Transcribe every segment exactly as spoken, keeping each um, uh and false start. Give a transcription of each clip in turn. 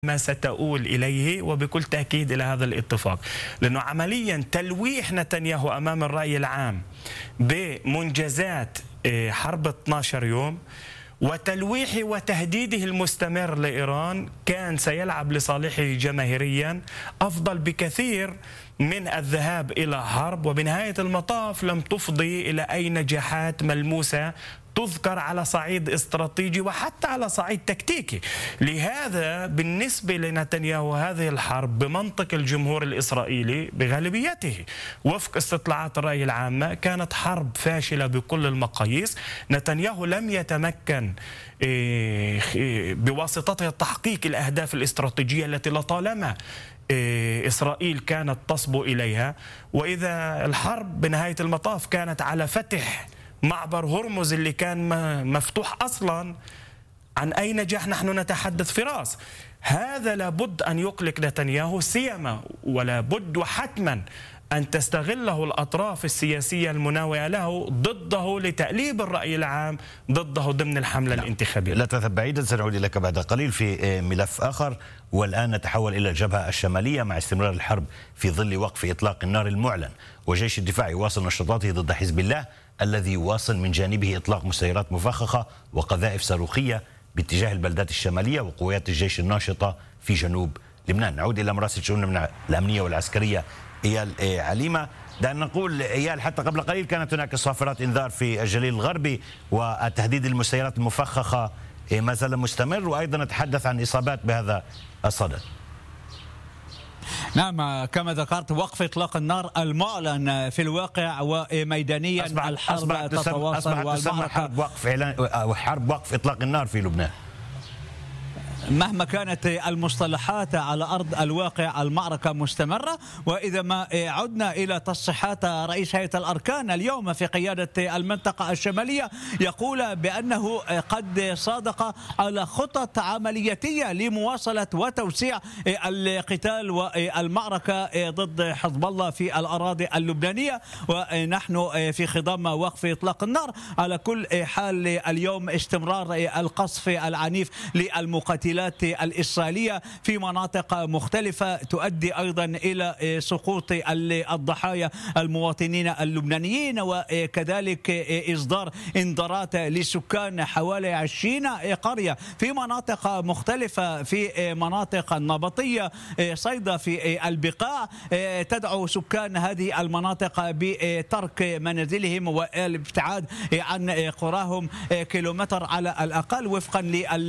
ما ستؤول إليه وبكل تأكيد إلى هذا الاتفاق، لأنه عمليا تلويح نتنياهو أمام الرأي العام بمنجزات حرب اثني عشر يوم وتلويحه وتهديده المستمر لإيران كان سيلعب لصالحه جماهيريا أفضل بكثير من الذهاب إلى حرب وبنهاية المطاف لم تفضي إلى أي نجاحات ملموسة تذكر على صعيد استراتيجي وحتى على صعيد تكتيكي. لهذا بالنسبة لنتنياهو هذه الحرب بمنطق الجمهور الإسرائيلي بغالبيته وفق استطلاعات الرأي العامة كانت حرب فاشلة بكل المقاييس. نتنياهو لم يتمكن بواسطتها تحقيق الأهداف الاستراتيجية التي لطالما إسرائيل كانت تصبو إليها، وإذا الحرب بنهاية المطاف كانت على فتح معبر هرمز اللي كان مفتوح أصلا، عن أي نجاح نحن نتحدث فراس؟ هذا لابد أن يقلق نتنياهو سيما ولابد وحتما أن تستغله الأطراف السياسية المناوئة له ضده لتأليب الرأي العام ضده ضمن الحملة لا. الانتخابية. لا تذهب بعيدا، سنعود لك بعد قليل في ملف آخر. والآن نتحول إلى الجبهة الشمالية مع استمرار الحرب في ظل وقف إطلاق النار المعلن، وجيش الدفاع يواصل نشاطاته ضد حزب الله الذي يواصل من جانبه إطلاق مسيرات مفخخة وقذائف صاروخية باتجاه البلدات الشمالية وقوات الجيش الناشطة في جنوب لبنان. نعود إلى مراسل شؤون الأمنية والعسكرية إيال عليمة. دعنا نقول إيال حتى قبل قليل كانت هناك صافرات إنذار في الجليل الغربي وتهديد المسيرات المفخخة ما زال مستمر، وأيضا نتحدث عن إصابات بهذا الصدد. نعم كما ذكرت وقف إطلاق النار المعلن في الواقع وميدانيا أصبح الحرب أصبح تتواصل والمعركة حرب وقف إعلان حرب وقف إطلاق النار في لبنان. مهما كانت المصطلحات على أرض الواقع المعركة مستمرة. وإذا ما عدنا إلى تصريحات رئيس هيئة الأركان اليوم في قيادة المنطقة الشمالية يقول بأنه قد صادق على خطط عملياتية لمواصلة وتوسيع القتال والمعركة ضد حزب الله في الأراضي اللبنانية، ونحن في خضم وقف إطلاق النار. على كل حال اليوم استمرار القصف العنيف للمقاتلين الإسرائيلية في مناطق مختلفة تؤدي أيضا إلى سقوط الضحايا المواطنين اللبنانيين، وكذلك إصدار إنذارات لسكان حوالي عشرين قرية في مناطق مختلفة في مناطق النبطية صيدا في البقاع، تدعو سكان هذه المناطق بترك منازلهم والابتعاد عن قراهم كيلومتر على الأقل وفقا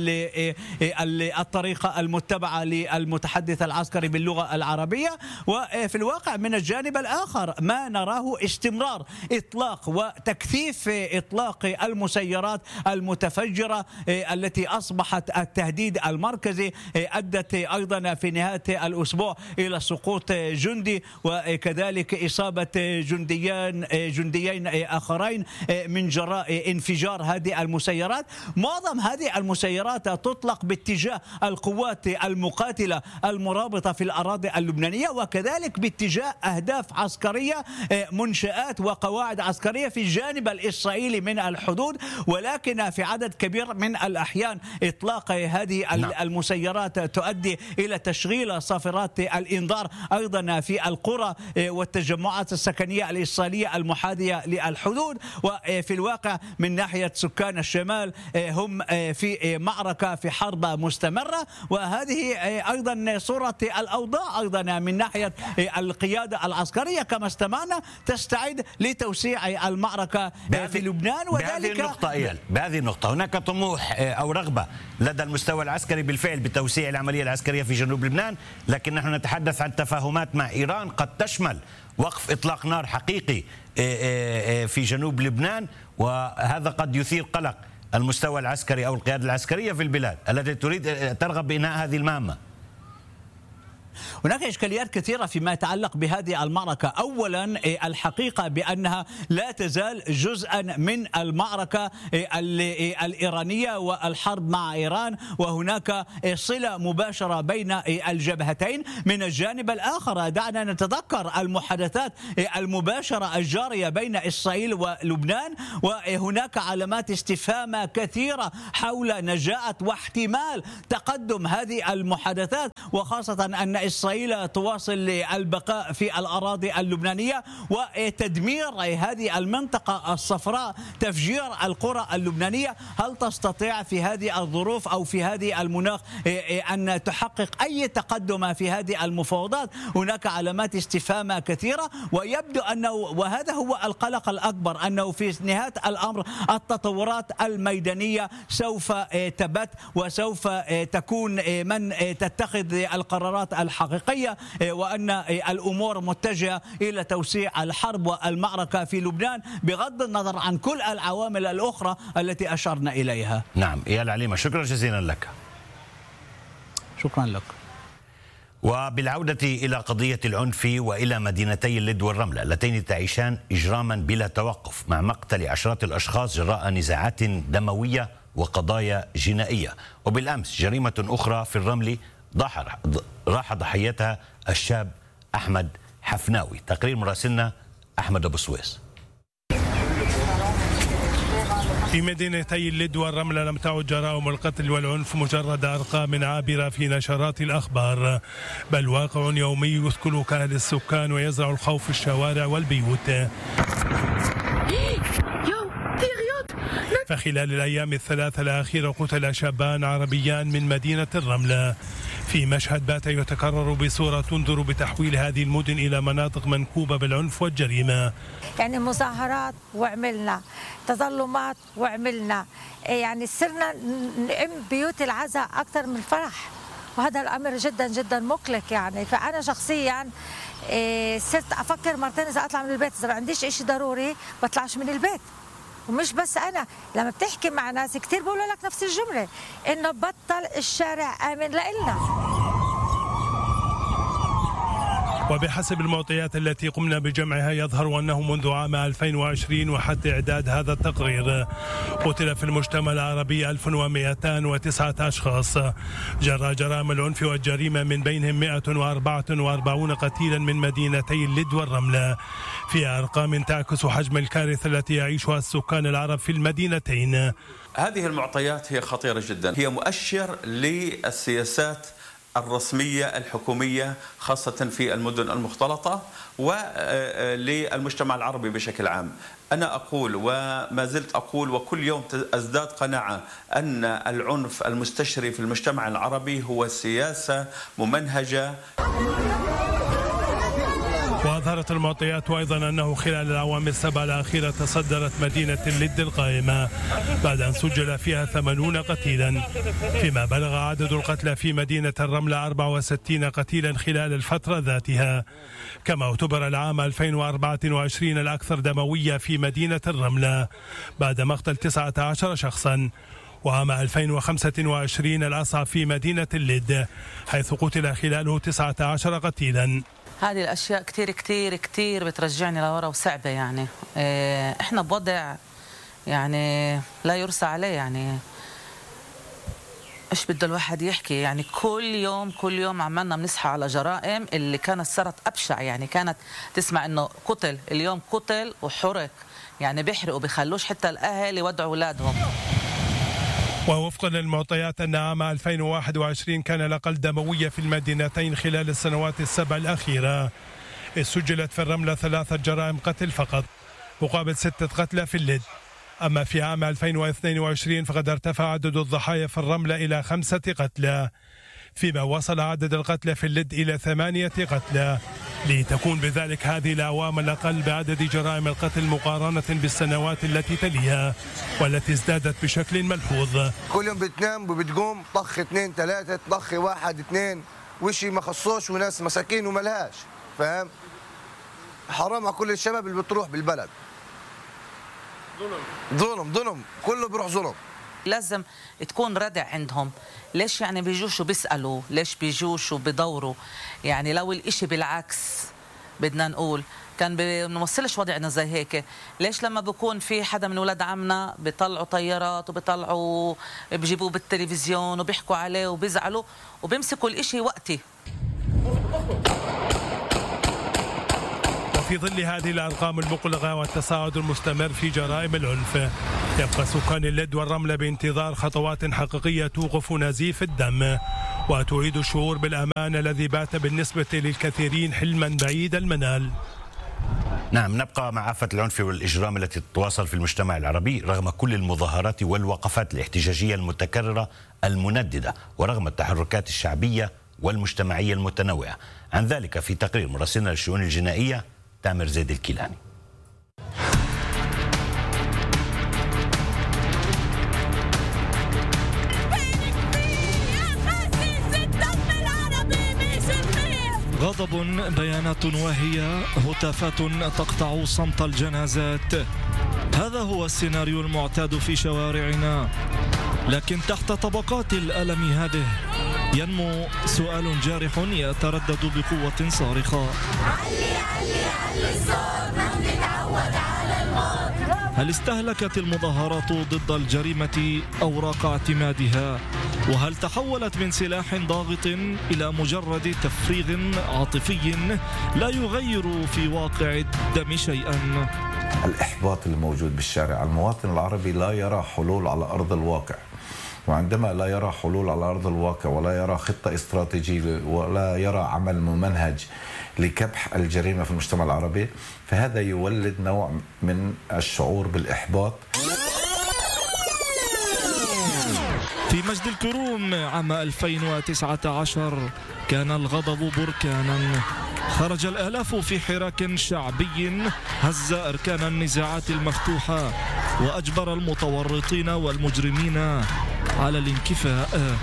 لل الطريقة المتبعة للمتحدث العسكري باللغة العربية. وفي الواقع من الجانب الآخر ما نراه استمرار إطلاق وتكثيف إطلاق المسيرات المتفجرة التي أصبحت التهديد المركزي، أدت أيضا في نهاية الأسبوع إلى سقوط جندي وكذلك إصابة جنديين جنديين آخرين من جراء انفجار هذه المسيرات. معظم هذه المسيرات تطلق باتجاه القوات المقاتلة المرابطة في الأراضي اللبنانية وكذلك باتجاه أهداف عسكرية منشآت وقواعد عسكرية في الجانب الإسرائيلي من الحدود، ولكن في عدد كبير من الأحيان إطلاق هذه المسيرات تؤدي إلى تشغيل صافرات الإنذار أيضا في القرى والتجمعات السكنية الإسرائيلية المحاذية للحدود. وفي الواقع من ناحية سكان الشمال هم في معركة في حرب مستمرة، وهذه أيضا صورة الأوضاع أيضا من ناحية القيادة العسكرية كما استمعنا تستعد لتوسيع المعركة في لبنان. وذلك بهذه النقطة إيال بهذه النقطة هناك طموح أو رغبة لدى المستوى العسكري بالفعل بتوسيع العملية العسكرية في جنوب لبنان، لكن نحن نتحدث عن تفاهمات مع إيران قد تشمل وقف إطلاق نار حقيقي في جنوب لبنان، وهذا قد يثير قلق المستوى العسكري أو القيادة العسكرية في البلاد التي تريد ترغب بإنهاء هذه المهمة. هناك إشكاليات كثيرة فيما يتعلق بهذه المعركة. أولا الحقيقة بأنها لا تزال جزءا من المعركة الإيرانية والحرب مع إيران، وهناك صلة مباشرة بين الجبهتين. من الجانب الآخر دعنا نتذكر المحادثات المباشرة الجارية بين إسرائيل ولبنان، وهناك علامات استفهام كثيرة حول نجاعة واحتمال تقدم هذه المحادثات، وخاصة أن إسرائيل تواصل البقاء في الأراضي اللبنانية وتدمير هذه المنطقة الصفراء، تفجير القرى اللبنانية. هل تستطيع في هذه الظروف أو في هذه المناخ أن تحقق أي تقدم في هذه المفاوضات؟ هناك علامات استفهام كثيرة، ويبدو أنه وهذا هو القلق الأكبر، أنه في نهاية الأمر التطورات الميدانية سوف تبت، وسوف تكون من تتخذ القرارات الحقيقية، وأن الأمور متجهة إلى توسيع الحرب والمعركة في لبنان بغض النظر عن كل العوامل الأخرى التي أشرنا إليها. نعم إيال عليمة، شكرا جزيلا لك. شكرا لك. وبالعودة إلى قضية العنف وإلى مدينتي اللد والرملة اللتين تعيشان إجراما بلا توقف مع مقتل عشرات الأشخاص جراء نزاعات دموية وقضايا جنائية. وبالأمس جريمة أخرى في الرمل راح ضحيتها الشاب أحمد حفناوي. تقرير مراسلنا أحمد أبو سويس. في مدينتي اللد والرملة لم تعد جرائم القتل والعنف مجرد أرقام عابرة في نشرات الأخبار، بل واقع يومي يثكل أهل السكان ويزرع الخوف في الشوارع والبيوت. فخلال الأيام الثلاثة الأخيرة قتل شابان عربيان من مدينة الرملة في مشهد بات يتكرر بصورة تنذر بتحويل هذه المدن إلى مناطق منكوبة بالعنف والجريمة. يعني مظاهرات وعملنا تظلمات وعملنا، يعني صرنا نئم بيوت العزاء أكثر من الفرح، وهذا الأمر جدا جدا مقلق. يعني فأنا شخصيا صرت أفكر مرتين إذا أطلع من البيت، إذا ما عنديش إشي ضروري بطلعش من البيت. ومش بس أنا، لما بتحكي مع ناس كتير بقولوا لك نفس الجملة، إنه بطل الشارع آمن لإلنا. وبحسب المعطيات التي قمنا بجمعها يظهر أنه منذ عام ألفين وعشرين وحتى إعداد هذا التقرير قتل في المجتمع العربي ألف ومئتين وتسعة أشخاص جراء جرائم العنف والجريمة، من بينهم مئة وأربعة وأربعين قتيلا من مدينتي اللد والرملة، في أرقام تعكس حجم الكارثة التي يعيشها السكان العرب في المدينتين. هذه المعطيات هي خطيرة جدا، هي مؤشر للسياسات الرسمية الحكومية خاصة في المدن المختلطة وللمجتمع العربي بشكل عام. أنا أقول وما زلت أقول وكل يوم أزداد قناعة أن العنف المستشري في المجتمع العربي هو سياسة ممنهجة. وأظهرت المعطيات أيضا أنه خلال الأعوام السبع الأخيرة تصدرت مدينة اللد القائمة بعد أن سجل فيها ثمانين قتيلا، فيما بلغ عدد القتلى في مدينة الرملة أربعة وستين قتيلا خلال الفترة ذاتها. كما اعتبر العام ألفين وأربعة وعشرين الأكثر دموية في مدينة الرملة بعد مقتل تسعة عشر شخصا، وعام ألفين وخمسة وعشرين الأصعب في مدينة اللد حيث قتل خلاله تسعة عشر قتيلا. هذه الأشياء كتير كتير كتير بترجعني لورا وصعبة. يعني إحنا بوضع يعني لا يرسى عليه. يعني إيش بده الواحد يحكي؟ يعني كل يوم كل يوم عمالنا بنصحى على جرائم اللي كانت صارت أبشع. يعني كانت تسمع إنه قتل، اليوم قتل وحرق، يعني بيحرقوا بيخلوش حتى الأهل يودعوا أولادهم. ووفقا للمعطيات أن عام ألفين وواحد وعشرين كان الأقل دموية في المدينتين خلال السنوات السبع الأخيرة. سجلت في الرملة ثلاثة جرائم قتل فقط مقابل ستة قتلى في اللد. أما في عام ألفين واثنين وعشرين فقد ارتفع عدد الضحايا في الرملة إلى خمسة قتلى، فيما وصل عدد القتلى في اللد إلى ثمانية قتلى، لتكون بذلك هذه الأعوام الأقل بعدد جرائم القتل مقارنة بالسنوات التي تليها والتي ازدادت بشكل ملحوظ. كل يوم بتنام وبتقوم طخ اثنين ثلاثة، طخ واحد اثنين، وشي ما خصوش وناس مساكين وملهاش، فاهم؟ حرام على كل الشباب اللي بتروح بالبلد. ظلم ظلم ظلم، كله بيروح ظلم. لازم تكون ردع عندهم. ليش يعني بيجوش وبيسألوا؟ ليش بيجوش وبيدوروا؟ يعني لو الإشي بالعكس بدنا نقول كان بنوصلش وضعنا زي هيك. ليش لما بكون في حدا من ولاد عمنا بيطلعوا طيارات وبيطلعوا بيجيبوه بالتلفزيون وبيحكوا عليه وبيزعلوا وبيمسكوا الإشي وقتي؟ وفي ظل هذه الأرقام المقلقة والتصاعد المستمر في جرائم العنف، يبقى سكان اللد والرملة بانتظار خطوات حقيقية توقف نزيف الدم وتعيد الشعور بالأمان الذي بات بالنسبة للكثيرين حلما بعيد المنال. نعم، نبقى مع آفة العنف والإجرام التي تتواصل في المجتمع العربي رغم كل المظاهرات والوقفات الاحتجاجية المتكررة المنددة ورغم التحركات الشعبية والمجتمعية المتنوعة. عن ذلك في تقرير مراسلنا للشؤون الجنائية تامر زيد الكيلاني. غضب، بيانات واهية، هتافات تقطع صمت الجنازات. هذا هو السيناريو المعتاد في شوارعنا، لكن تحت طبقات الألم هذه ينمو سؤال جارح يتردد بقوة صارخة: هل استهلكت المظاهرات ضد الجريمة أوراق اعتمادها؟ وهل تحولت من سلاح ضاغط إلى مجرد تفريغ عاطفي لا يغير في واقع الدم شيئا؟ الإحباط الموجود بالشارع، المواطن العربي لا يرى حلول على أرض الواقع، وعندما لا يرى حلول على أرض الواقع ولا يرى خطة استراتيجية ولا يرى عمل ممنهج لكبح الجريمة في المجتمع العربي، فهذا يولد نوع من الشعور بالإحباط. في مجد الكروم عام ألفين وتسعة عشر كان الغضب بركانا، خرج الآلاف في حراك شعبي هز أركان النزاعات المفتوحة وأجبر المتورطين والمجرمين على الانكفاء.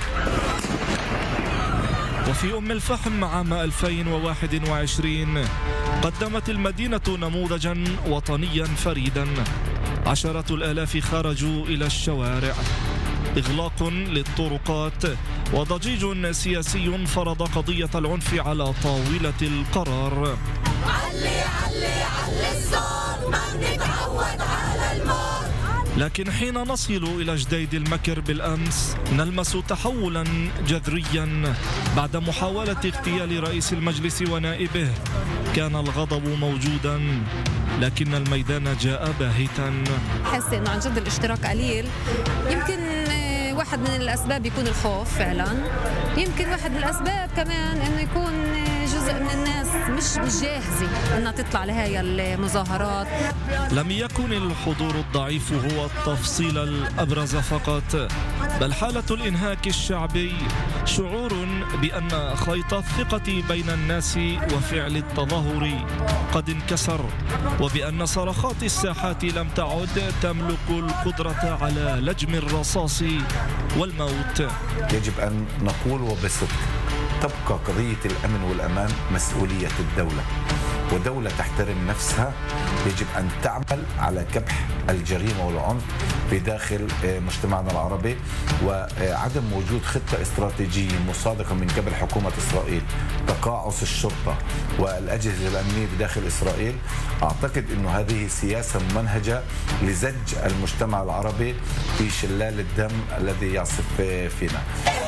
وفي أم الفحم عام ألفين وواحد وعشرين قدمت المدينة نموذجا وطنيا فريدا، عشرات الآلاف خرجوا إلى الشوارع، إغلاق للطرقات وضجيج سياسي فرض قضية العنف على طاولة القرار. علي علي علي الصوت، ما بنتعود على الموت. لكن حين نصل إلى جديد المكر بالأمس نلمس تحولا جذريا بعد محاولة اغتيال رئيس المجلس ونائبه. كان الغضب موجودا لكن الميدان جاء باهتا. حاسة أنه عن جد الاشتراك قليل، يمكن واحد من الأسباب يكون الخوف فعلا، يمكن واحد من الأسباب كمان أنه يكون جزء من الناس مش مش جاهزة أنها تطلع لهاي المظاهرات. لم يكن الحضور الضعيف هو التفصيل الأبرز فقط، بل حالة الإنهاك الشعبي، شعور بأن خيط الثقة بين الناس وفعل التظاهر قد انكسر، وبأن صرخات الساحات لم تعد تملك القدرة على لجم الرصاص والموت. يجب أن نقول وبصدق تبقى قضية الأمن والأمان مسؤولية الدولة، ودولة تحترم نفسها يجب أن تعمل على كبح الجريمة والعنف في داخل مجتمعنا العربي، وعدم وجود خطة استراتيجية مصادقة من قبل حكومة إسرائيل، تقاعس الشرطة والأجهزة الأمنية بداخل إسرائيل. أعتقد أنه هذه سياسة ممنهجة لزج المجتمع العربي في شلال الدم الذي يعصف فينا.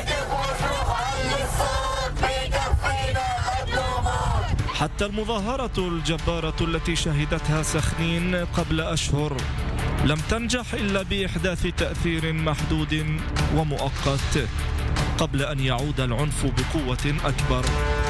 حتى المظاهرة الجبارة التي شهدتها سخنين قبل أشهر لم تنجح إلا بإحداث تأثير محدود ومؤقت قبل أن يعود العنف بقوة أكبر.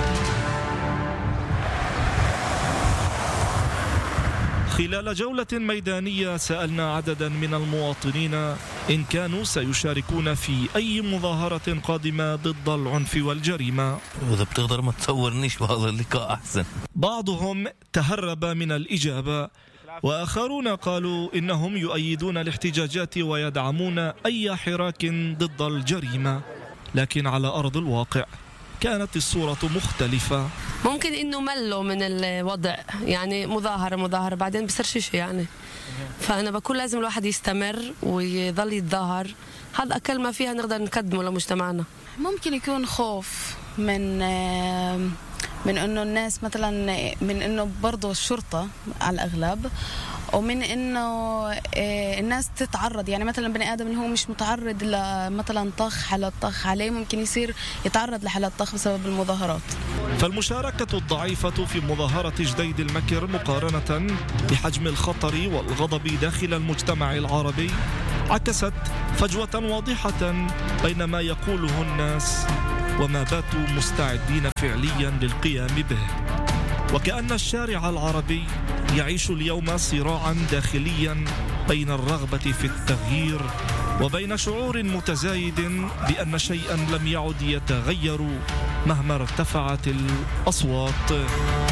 خلال جولة ميدانية سألنا عددا من المواطنين إن كانوا سيشاركون في أي مظاهرة قادمة ضد العنف والجريمة. إذا بتقدر ما تصورنيش بهذا اللقاء أحسن. بعضهم تهرب من الإجابة، وآخرون قالوا إنهم يؤيدون الاحتجاجات ويدعمون أي حراك ضد الجريمة، لكن على أرض الواقع كانت الصورة مختلفة. ممكن إنه ملوا من الوضع، يعني مظاهرة مظاهرة بعدين بصير شيء يعني، فأنا بقول لازم الواحد يستمر ويضل يتظاهر هذا أقل ما فيها نقدر نقدمه لمجتمعنا. ممكن يكون خوف من من انه الناس مثلا، من انه برضه الشرطه على الاغلب، ومن انه الناس تتعرض، يعني مثلا بني ادم اللي هو مش متعرض لمثلا طخ حالات طخ عليه ممكن يصير يتعرض لحالات طخ بسبب المظاهرات. فالمشاركة الضعيفة في مظاهرة جديد المكر مقارنة بحجم الخطر والغضب داخل المجتمع العربي عكست فجوة واضحة بين ما يقوله الناس وما باتوا مستعدين فعليا للقيام به. وكأن الشارع العربي يعيش اليوم صراعا داخليا بين الرغبة في التغيير وبين شعور متزايد بأن شيئا لم يعد يتغير مهما ارتفعت الأصوات.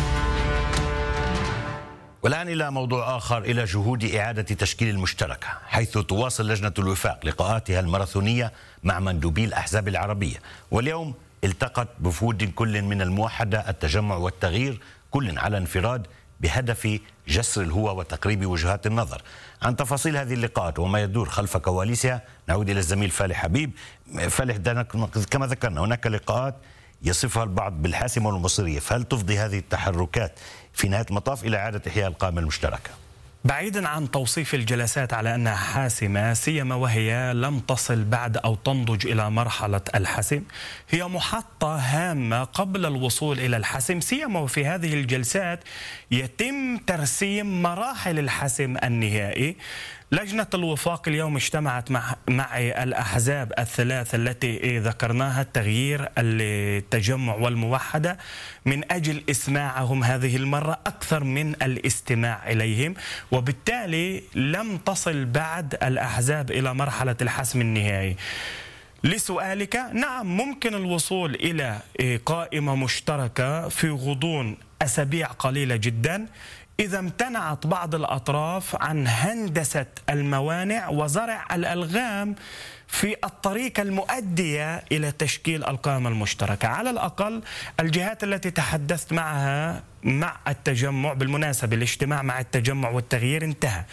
والآن إلى موضوع آخر، إلى جهود إعادة تشكيل المشتركة، حيث تواصل لجنة الوفاق لقاءاتها الماراثونية مع مندوبي الأحزاب العربية. واليوم التقت بوفود كل من الموحدة، التجمع والتغيير، كل على انفراد بهدف جسر الهوى وتقريب وجهات النظر. عن تفاصيل هذه اللقاءات وما يدور خلف كواليسها نعود إلى الزميل فالح حبيب. فالح، كما ذكرنا هناك لقاءات يصفها البعض بالحاسمة والمصيرية، فهل تفضي هذه التحركات في نهاية المطاف إلى إعادة إحياء القائمة المشتركة؟ بعيدا عن توصيف الجلسات على أنها حاسمة، سيما وهي لم تصل بعد أو تنضج إلى مرحلة الحسم، هي محطة هامة قبل الوصول إلى الحسم، سيما وفي هذه الجلسات يتم ترسيم مراحل الحسم النهائي. لجنة الوفاق اليوم اجتمعت مع مع الأحزاب الثلاث التي ذكرناها، التغيير، التجمع والموحدة، من أجل إسماعهم هذه المرة أكثر من الاستماع إليهم، وبالتالي لم تصل بعد الأحزاب إلى مرحلة الحسم النهائي. لسؤالك، نعم ممكن الوصول إلى قائمة مشتركة في غضون أسابيع قليلة جدا إذا امتنعت بعض الأطراف عن هندسة الموانع وزرع الألغام في الطريق المؤدية إلى تشكيل القائمة المشتركة. على الأقل الجهات التي تحدثت معها مع التجمع، بالمناسبة الاجتماع مع التجمع والتغيير انتهى،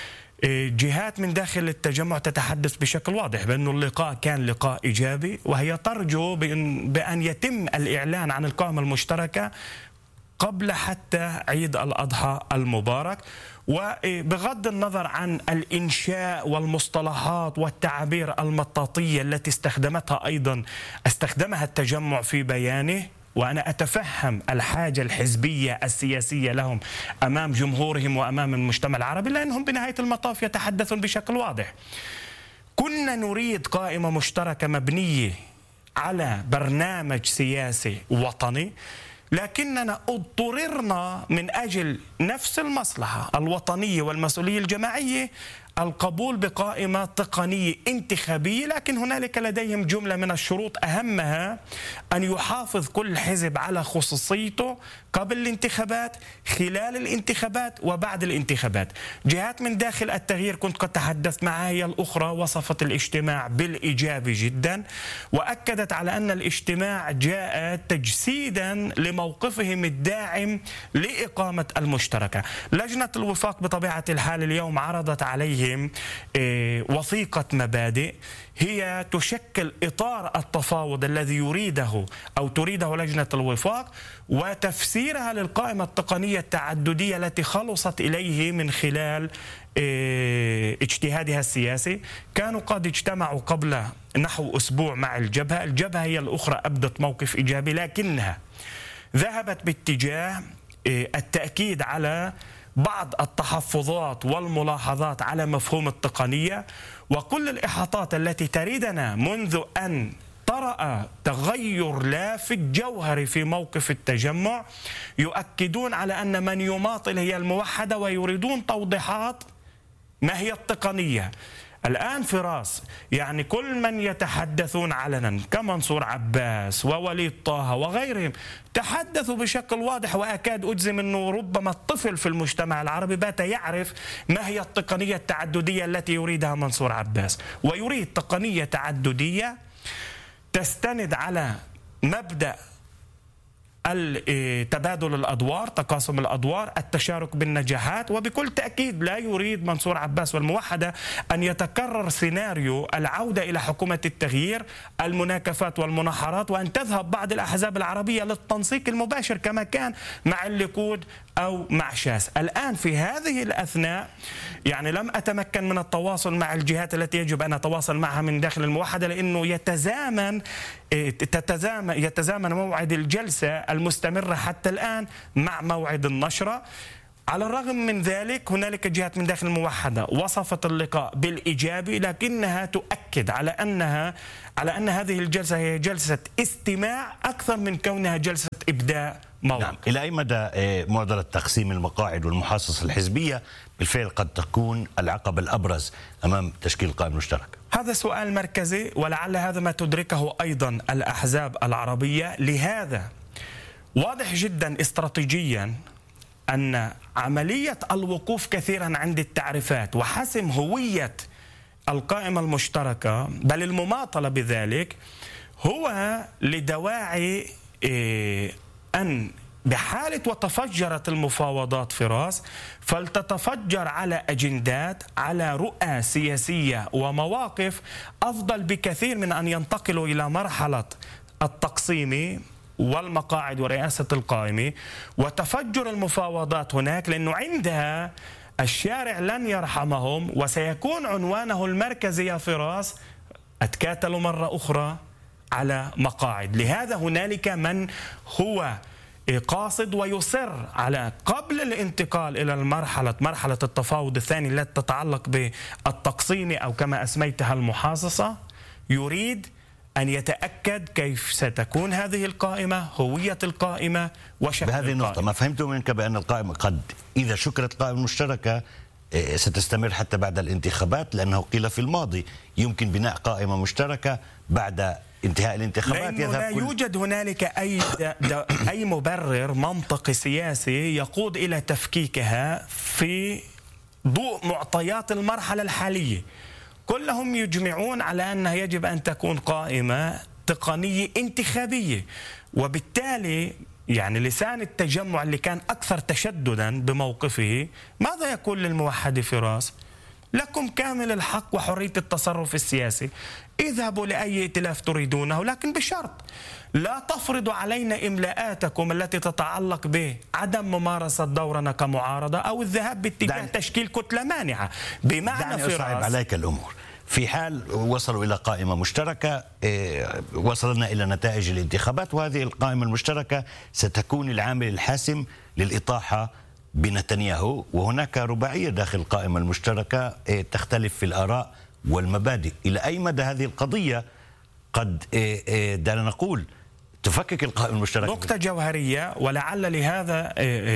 جهات من داخل التجمع تتحدث بشكل واضح بأن اللقاء كان لقاء إيجابي، وهي ترجو بأن, بأن يتم الإعلان عن القائمة المشتركة قبل حتى عيد الأضحى المبارك. وبغض النظر عن الإنشاء والمصطلحات والتعابير المطاطية التي استخدمتها أيضا استخدمها التجمع في بيانه، وأنا أتفهم الحاجة الحزبية السياسية لهم أمام جمهورهم وأمام المجتمع العربي، لأنهم بنهاية المطاف يتحدثون بشكل واضح. كنا نريد قائمة مشتركة مبنية على برنامج سياسي وطني، لكننا اضطررنا من أجل نفس المصلحة الوطنية والمسؤولية الجماعية القبول بقائمة تقنية انتخابية، لكن هنالك لديهم جملة من الشروط أهمها أن يحافظ كل حزب على خصوصيته قبل الانتخابات، خلال الانتخابات، وبعد الانتخابات. جهات من داخل التغيير كنت قد تحدثت معها هي الأخرى وصفت الاجتماع بالإيجابي جدا، وأكدت على أن الاجتماع جاء تجسيدا لموقفهم الداعم لإقامة المشتركة. لجنة الوفاق بطبيعة الحال اليوم عرضت عليهم وثيقة مبادئ هي تشكل إطار التفاوض الذي يريده أو تريده لجنة الوفاق، وتفسيرها للقائمة التقنية التعددية التي خلصت إليه من خلال اجتهادها السياسي. كانوا قد اجتمعوا قبل نحو أسبوع مع الجبهة، الجبهة هي الأخرى أبدت موقف إيجابي، لكنها ذهبت باتجاه التأكيد على بعض التحفظات والملاحظات على مفهوم التقنية، وكل الإحاطات التي تريدنا منذ أن طرأ تغير لافت جوهري في موقف التجمع يؤكدون على أن من يماطل هي الموحدة، ويريدون توضيحات ما هي التقنية. الآن فراس، يعني كل من يتحدثون علنا كمنصور عباس ووليد طه وغيرهم تحدثوا بشكل واضح، وأكاد أجزم أنه ربما الطفل في المجتمع العربي بات يعرف ما هي التقنية التعددية التي يريدها منصور عباس، ويريد تقنية تعددية تستند على مبدأ تبادل الأدوار، تقاسم الأدوار، التشارك بالنجاحات. وبكل تأكيد لا يريد منصور عباس والموحدة أن يتكرر سيناريو العودة إلى حكومة التغيير، المناكفات والمناحرات، وأن تذهب بعض الأحزاب العربية للتنسيق المباشر كما كان مع الليكود أو مع شاس. الآن في هذه الأثناء يعني لم أتمكن من التواصل مع الجهات التي يجب أن أتواصل معها من داخل الموحدة، لأنه يتزامن تتزامن يتزامن موعد الجلسة المستمرة حتى الآن مع موعد النشرة. على الرغم من ذلك هنالك جهات من داخل الموحدة وصفت اللقاء بالإيجابي، لكنها تؤكد على أنها على أن هذه الجلسة هي جلسة استماع أكثر من كونها جلسة إبداء موقف. نعم. إلى أي مدى معضلة تقسيم المقاعد والمحاصصة الحزبية بالفعل قد تكون العقبة الأبرز أمام تشكيل قائمة مشتركة؟ هذا سؤال مركزي، ولعل هذا ما تدركه أيضا الأحزاب العربية. لهذا واضح جدا استراتيجيا أن عملية الوقوف كثيرا عند التعريفات وحسم هوية القائمة المشتركة بل المماطلة بذلك هو لدواعي أن بحالة وتفجرت المفاوضات فراس فلتتفجر على أجندات، على رؤى سياسية ومواقف أفضل بكثير من أن ينتقلوا إلى مرحلة التقسيم والمقاعد ورئاسة القائمة وتفجر المفاوضات هناك، لأنه عندها الشارع لن يرحمهم وسيكون عنوانه المركزي يا فراس أتكاتلوا مرة أخرى على مقاعد. لهذا هنالك من هو قاصد ويصر على قبل الانتقال إلى المرحلة مرحلة التفاوض الثاني التي تتعلق بالتقسيم أو كما أسميتها المحاصصة، يريد أن يتأكد كيف ستكون هذه القائمة، هوية القائمة وشكل بهذه القائمة. النقطة ما فهمت منك بأن القائمة قد إذا شكلت قائمة مشتركة ستستمر حتى بعد الانتخابات، لأنه قيل في الماضي يمكن بناء قائمة مشتركة بعد انتهاء الانتخابات. لأنه لا يوجد هنالك أي أي مبرر منطقي سياسي يقود إلى تفكيكها في ضوء معطيات المرحلة الحالية. كلهم يجمعون على أنها يجب أن تكون قائمة تقنية انتخابية، وبالتالي يعني لسان التجمع اللي كان أكثر تشددا بموقفه ماذا يقول للموحد فراس؟ لكم كامل الحق وحرية التصرف السياسي، اذهبوا لأي ائتلاف تريدونه، لكن بشرط لا تفرضوا علينا إملاءاتكم التي تتعلق بعدم ممارسة دورنا كمعارضة أو الذهاب باتجاه تشكيل كتلة مانعة. بمعنى فراس أصعب عليك الأمور. في حال وصلوا إلى قائمة مشتركة وصلنا إلى نتائج الانتخابات، وهذه القائمة المشتركة ستكون العامل الحاسم للإطاحة بنتنياهو، وهناك رباعية داخل القائمة المشتركة تختلف في الآراء والمبادئ. إلى أي مدى هذه القضية قد دعنا نقول تفكك القائمة المشتركة؟ نقطة جوهرية، ولعل لهذا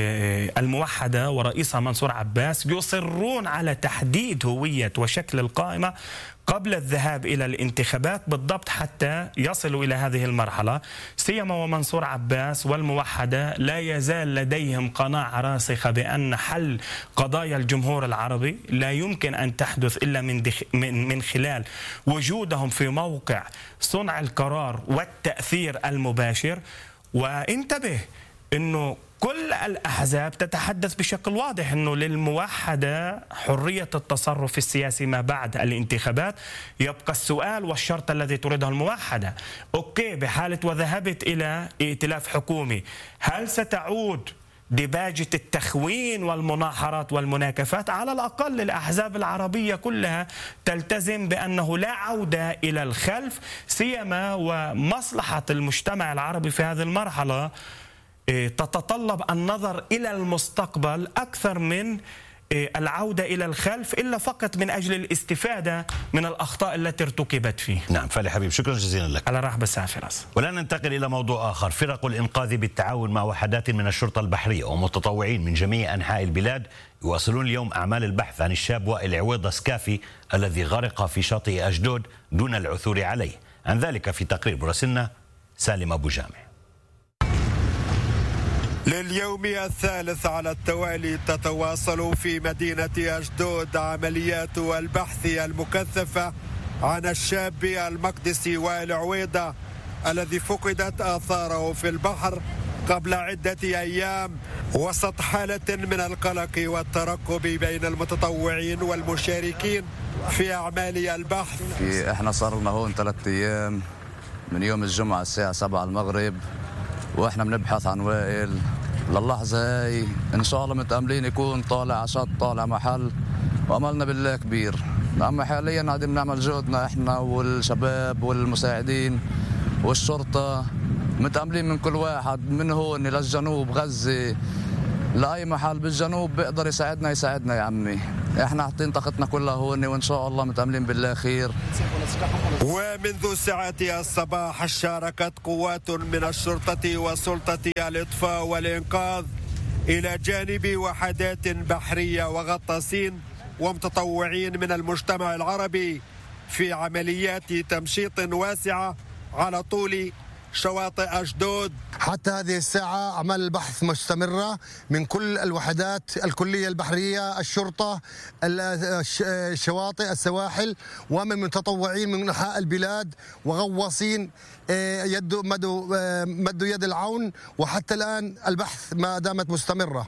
الموحدة ورئيسها منصور عباس يصرون على تحديد هوية وشكل القائمة قبل الذهاب إلى الانتخابات بالضبط حتى يصلوا إلى هذه المرحلة. سيما ومنصور عباس والموحدة لا يزال لديهم قناعة راسخة بأن حل قضايا الجمهور العربي لا يمكن أن تحدث إلا من, من, من خلال وجودهم في موقع صنع القرار والتأثير المباشر. وانتبه أنه كل الأحزاب تتحدث بشكل واضح أنه للموحدة حرية التصرف السياسي ما بعد الانتخابات. يبقى السؤال والشرط الذي تريده الموحدة، أوكي بحالة وذهبت إلى ائتلاف حكومي، هل ستعود دباجة التخوين والمناحرات والمناكفات؟ على الأقل الأحزاب العربية كلها تلتزم بأنه لا عودة إلى الخلف، سيما ومصلحة المجتمع العربي في هذه المرحلة تتطلب النظر إلى المستقبل أكثر من العودة إلى الخلف، إلا فقط من أجل الاستفادة من الأخطاء التي ارتكبت فيه. نعم فالي حبيب، شكرا جزيلا لك. على رحب الساعة فراس. والآن ننتقل إلى موضوع آخر. فرق الإنقاذ بالتعاون مع وحدات من الشرطة البحرية ومتطوعين من جميع أنحاء البلاد يواصلون اليوم أعمال البحث عن الشاب وائل عويضة سكافي الذي غرق في شاطئ أشدود دون العثور عليه. عن ذلك في تقرير مراسلنا سالم أبو جامع. لليوم الثالث على التوالي تتواصل في مدينة أشدود عمليات البحث المكثفة عن الشاب المقدسي وائل عويضة الذي فقدت آثاره في البحر قبل عدة أيام وسط حالة من القلق والترقب بين المتطوعين والمشاركين في أعمال البحث. احنا صار لنا هون ثلاثة أيام من يوم الجمعة الساعة سبعة المغرب واحنا بنبحث عن وائل. للحظة هاي إن شاء الله متأملين يكون طالع عشان طالع محل، وأملنا بالله كبير. أما حاليا قاعدين نعمل جهدنا إحنا والشباب والمساعدين والشرطة، متأملين من كل واحد من هون للجنوب غزة لأي محل بالجنوب بيقدر يساعدنا يساعدنا يا عمي. احنا حاطين طاقتنا كلها هون وان شاء الله متأملين بالله خير. ومنذ ساعات الصباح شاركت قوات من الشرطة وسلطة الإطفاء والإنقاذ إلى جانب وحدات بحرية وغطاسين ومتطوعين من المجتمع العربي في عمليات تمشيط واسعة على طول شواطئ أشدود. حتى هذه الساعة أعمال البحث مستمرة من كل الوحدات الكلية البحرية، الشرطة، الشواطئ، السواحل، ومن متطوعين من أنحاء البلاد وغواصين يدوا مدوا مدوا يد العون، وحتى الآن البحث ما دامت مستمرة.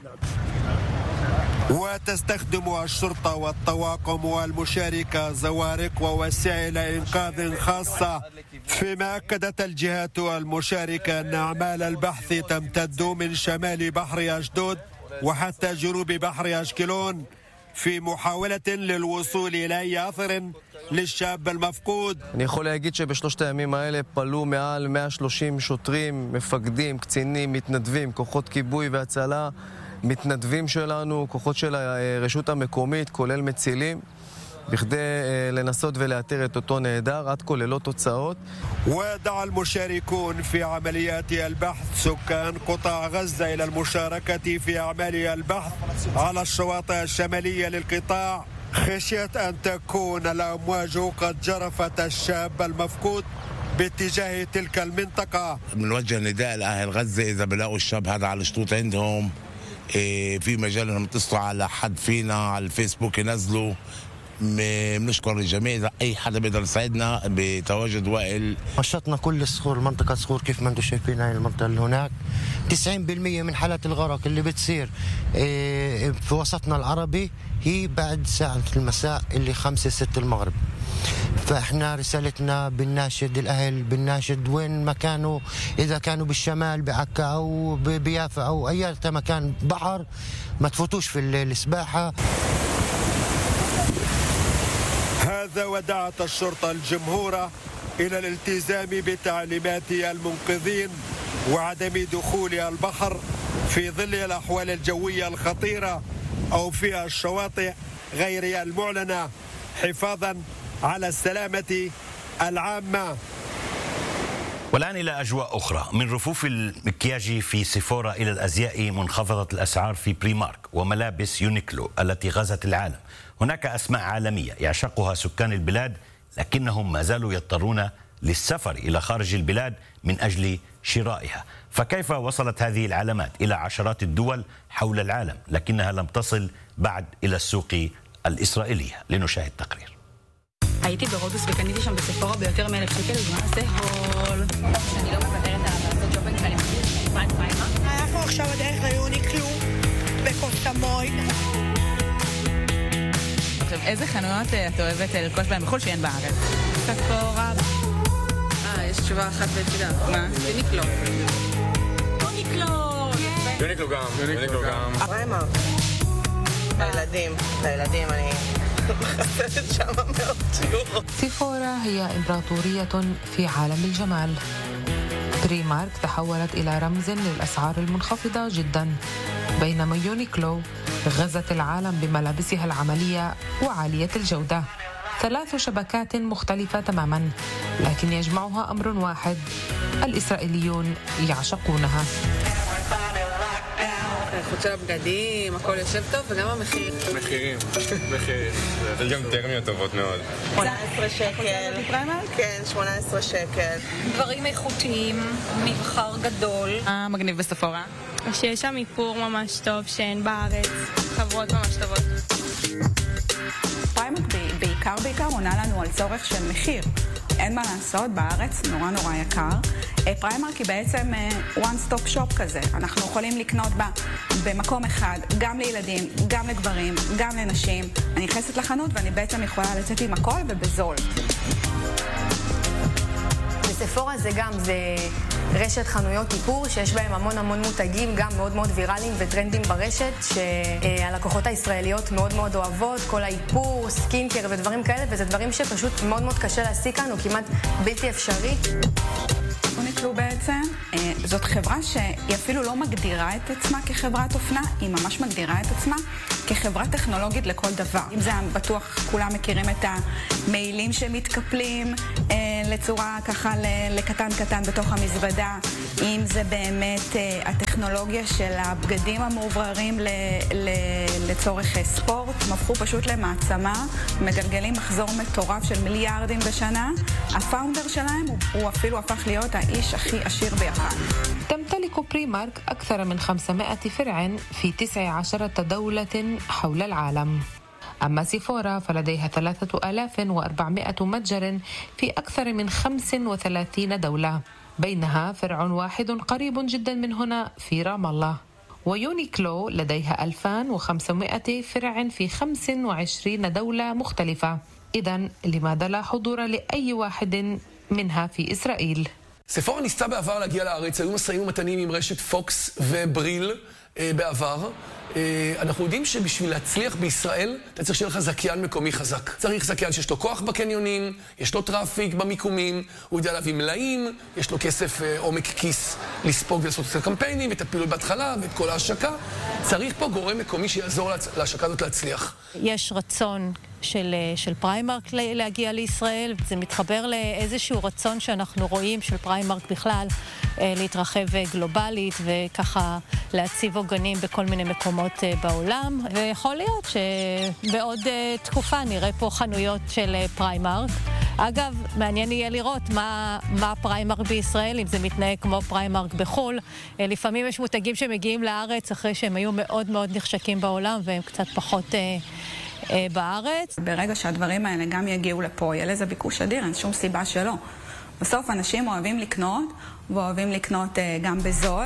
وتستخدم الشرطة والطواقم والمشاركة زوارق ووسائل إنقاذ خاصة، فيما أكدت الجهات المشاركة أن أعمال البحث تمتد من شمال بحر أشدود وحتى جنوب بحر أشكلون في محاولة للوصول إلى أي أثر للشاب المفقود. אני יכול להגיד שבשלושת הימים האלה פעלו מעל מאה ושלושים שוטרים, מפקדים, קצינים, מתנדבים, כוחות כיבוי והצלה, מתנדבים שלנו, כוחות של הרשות המקומית, כולל מצילים, בכדי לנסות ולאתר את אותו נעדר, עד כה ללא תוצאות. ودعا المشاركون في عمليات البحث سكان قطاع غزة إلى المشاركة في أعمال البحث على الشواطئ الشمالية للقطاع، خشية أن تكون الأمواج قد جرفت الشاب المفقود باتجاه تلك المنطقة. بنوجه نداء لأهل غزة إذا بلاقوا الشاب هذا على الشطوط عندهم في مجال انهم يتصلوا على حد فينا على الفيسبوك ينزلوا. بنشكر الجميع، اي حدا بيقدر يساعدنا بتواجد وائل. نشطنا كل الصخور، منطقه صخور كيف ما انتم شايفين هاي المنطقه اللي هناك. تسعين بالمئة من حالات الغرق اللي بتصير في وسطنا العربي هي بعد ساعه المساء اللي خمسة ستة المغرب. فاحنا رسالتنا بنناشد الاهل، بنناشد وين ما كانوا، اذا كانوا بالشمال بعكا او بيافا او اي مكان بحر، ما تفوتوش في السباحه. هذا ودعت الشرطه الجمهور الى الالتزام بتعليمات المنقذين وعدم دخول البحر في ظل الاحوال الجويه الخطيره او في الشواطئ غير المعلنه، حفاظا على السلامة العامة. والآن إلى أجواء أخرى. من رفوف المكياج في سيفورا إلى الأزياء منخفضة الأسعار في بريمارك وملابس يونيكلو التي غزت العالم. هناك أسماء عالمية يعشقها سكان البلاد، لكنهم ما زالوا يضطرون للسفر إلى خارج البلاد من أجل شرائها. فكيف وصلت هذه العلامات إلى عشرات الدول حول العالم لكنها لم تصل بعد إلى السوق الإسرائيلية؟ لنشاهد تقرير. הייתי ברודוס וקניתי שם בספורה ביותר מאלף שקל, ומה זה הול? אני לא מוותרת עליו לעשות שופינג שאני מכיר. מה את פריימה? אנחנו עכשיו בדרך ליוניקלו בקוסטמוי. עכשיו, איזה חנויות את אוהבת לרכוש בהן בחו"ל שאין בארץ? ספורה. אה, יש תשובה אחת ויחידה. מה? יוניקלו. יוניקלו! יוניקלו גם, יוניקלו גם. פריימה. לילדים, לילדים אני... سيفورا هي إمبراطورية في عالم الجمال. بريمارك تحولت إلى رمز للأسعار المنخفضة جدا، بينما يونيكلو غزت العالم بملابسها العملية وعالية الجودة. ثلاث شبكات مختلفة تماما، لكن يجمعها أمر واحد: الإسرائيليون يعشقونها. האיכות של הבגדים, הכל יושב טוב, וגם המחיר. מחירים, מחירים. יש גם טרמיות טובות מאוד. שמונה עשרה שקל. כן, שמונה עשרה שקל. דברים איכותיים, מבחר גדול. אה, מגניב בספורה. שיש שם איפור ממש טוב שאין בארץ. חברות ממש טובות. פריימק בעיקר בעיקר עונה לנו על צורך של מחיר. אין מה לעשות, בארץ נורא נורא יקר. פריימרק היא בעצם one stop shop כזה. אנחנו יכולים לקנות בה במקום אחד, גם לילדים, גם לגברים, גם לנשים. אני נכנסת לחנות ואני בעצם יכולה לצאת עם הכל ובזול. ספורה זה גם, זה רשת חנויות איפור שיש בהם המון המון מותגים, גם מאוד מאוד ויראליים וטרנדים ברשת, שהלקוחות הישראליות מאוד מאוד אוהבות, כל האיפור, סקינקר ודברים כאלה, וזה דברים שפשוט מאוד מאוד קשה להשיג כאן, הוא כמעט בלתי אפשרי. יוניקלו בעצם, זאת חברה שהיא אפילו לא מגדירה את עצמה כחברת אופנה, היא ממש מגדירה את עצמה כחברה טכנולוגית לכל דבר. אם זה בטוח, כולם מכירים את המעילים שמתקפלים לצורה ככה לקטן קטן בתוך המזוודה, אם זה באמת הטכנולוגיה של הבגדים המעובררים לצורך ספורט, הם הפכו פשוט למעצמה, מגלגלים מחזור מטורף של מיליארדים בשנה. הפאונדר שלהם הוא אפילו הפך להיות האיש הכי עשיר ביפן. تمتلك بريمارك أكثر من خمسمائة فرع في تسع عشرة دولة حول العالم. أما سيفورا فلديها ثلاثة آلاف وأربعمائة متجر في أكثر من خمس وثلاثين دولة، بينها فرع واحد قريب جدا من هنا في رام الله. ويونيكلو لديها ألفين وخمسمائة فرع في خمس وعشرين دولة مختلفة. إذن لماذا لا حضور لأي واحد منها في إسرائيل؟ ספורה ניסתה בעבר להגיע לארץ, היו משאים ומתנים עם רשת פוקס ובריל אה, בעבר. אה, אנחנו יודעים שבשביל להצליח בישראל, אתה צריך שיהיה לך זכיין מקומי חזק. צריך זכיין שיש לו כוח בקניונים, יש לו טראפיק במיקומים, הוא יודע להביא מלאים, יש לו כסף אה, עומק כיס לספוג ולעשות את הקמפיינים, ואת הפעילות בהתחלה ואת כל ההשקה. צריך פה גורם מקומי שיעזור להשקה הזאת להצליח. יש רצון של, של פריימרק להגיע לישראל, זה מתחבר לאיזשהו רצון שאנחנו רואים של פריימרק בכלל להתרחב גלובלית וככה להציב עוגנים בכל מיני מקומות בעולם, ויכול להיות שבעוד תקופה נראה פה חנויות של פריימרק. אגב, מעניין יהיה לראות מה, מה פריימרק בישראל, אם זה מתנהג כמו פריימרק בחול. לפעמים יש מותגים שמגיעים לארץ אחרי שהם היו מאוד מאוד נחשקים בעולם והם קצת פחות בארץ. ברגע שהדברים האלה גם יגיעו לפה, יהיה לזה ביקוש אדיר, אין שום סיבה שלא. בסוף אנשים אוהבים לקנות, ואוהבים לקנות גם בזול.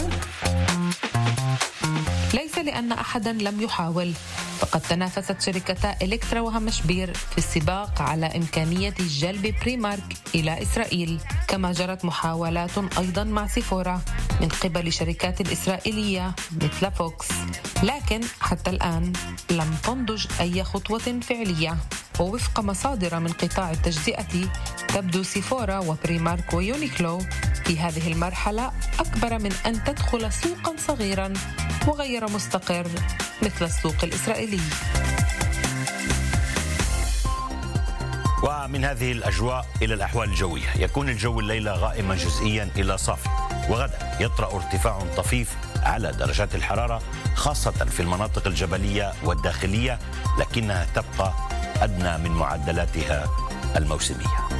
ليس لأن أحدا لم يحاول، فقد تنافست شركتا إلكترا وهمشبير في السباق على إمكانية جلب بريمارك إلى إسرائيل، كما جرت محاولات أيضا مع سيفورا من قبل شركات إسرائيلية مثل فوكس، لكن حتى الآن لم تنضج أي خطوة فعلية. ووفق مصادر من قطاع التجزئة تبدو سيفورا وبريمارك ويونيكلو في هذه المرحلة أكبر من أن تدخل سوقا صغيرا وغير مستقر مثل السوق الإسرائيلي. ومن هذه الأجواء إلى الأحوال الجوية. يكون الجو الليلة غائما جزئيا إلى صافي، وغدا يطرأ ارتفاع طفيف على درجات الحرارة خاصة في المناطق الجبلية والداخلية، لكنها تبقى أدنى من معدلاتها الموسمية.